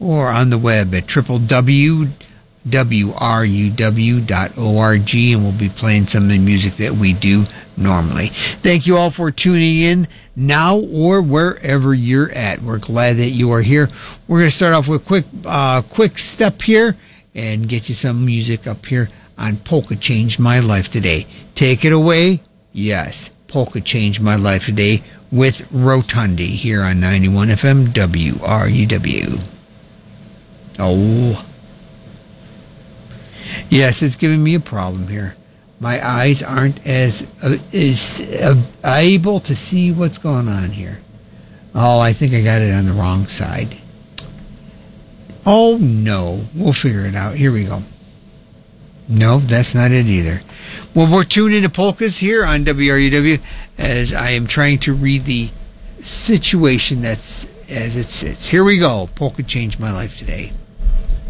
or on the web at www.wruw.org, and we'll be playing some of the music that we do normally. Thank you all for tuning in now or wherever you're at. We're glad that you are here. We're going to start off with a quick step here and get you some music up here on Polka Changed My Life Today. Take it away. Yes, Polka Changed My Life Today with Rotundi here on 91 FM WRUW. Oh. Yes, it's giving me a problem here. My eyes aren't as able to see what's going on here. Oh, I think I got it on the wrong side. Oh, no. We'll figure it out. Here we go. No, that's not it either. Well, we're tuned into polkas here on WRUW as I am trying to read the situation that's as it sits. Here we go. Polka Changed My Life Today.